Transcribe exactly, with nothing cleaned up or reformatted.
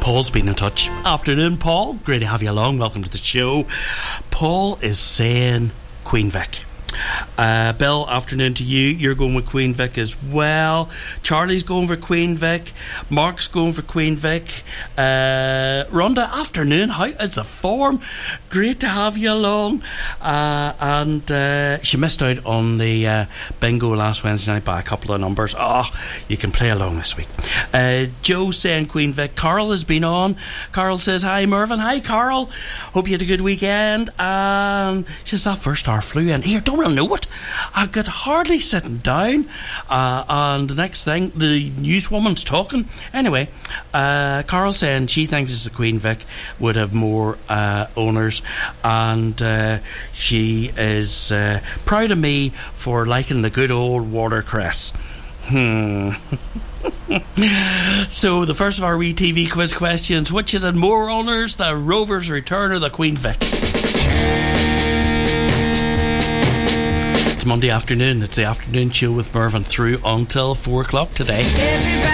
Paul's been in touch. Afternoon, Paul. Great to have you along. Welcome to the show. Paul is saying Queen Vic. Uh, Bill, afternoon to you. You're going with Queen Vic as well. Charlie's going for Queen Vic. Mark's going for Queen Vic. uh, Rhonda, afternoon. How is the form? Great to have you along. uh, and uh, she missed out on the uh, bingo last Wednesday night by a couple of numbers. Oh, you can play along this week. uh, Joe saying Queen Vic. Carl has been on. Carl says hi Mervyn. Hi Carl, hope you had a good weekend. And she says that first hour flew in here. Don't really know it. I could hardly sitting down. Uh, and the next thing, the newswoman's talking. Anyway, uh, Carol saying she thinks it's the Queen Vic would have more uh, owners, and uh, she is uh, proud of me for liking the good old watercress. Hmm. So the first of our wee T V quiz questions: which had more owners, the Rovers Return or the Queen Vic? It's Monday afternoon. It's the afternoon show with Mervyn through until four o'clock today.